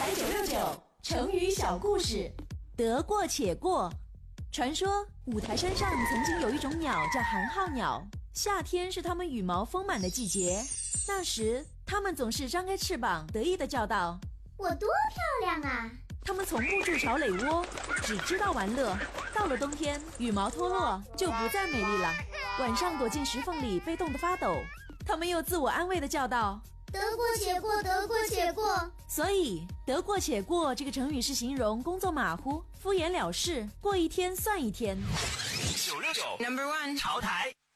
台969成语小故事。得过且过。传说五台山上曾经有一种鸟叫寒号鸟，夏天是它们羽毛丰满的季节。那时它们总是张开翅膀得意地叫道： 我多漂亮啊！ 它们从不筑巢垒窝，只知道玩乐。到了冬天，羽毛脱落就不再美丽了，晚上躲进石缝里被冻得发抖。它们又自我安慰地叫道： 得过且过，得过且过。 所以得过且过这个成语是形容工作马虎、敷衍了事，过一天算一天。 969 No.1 潮台。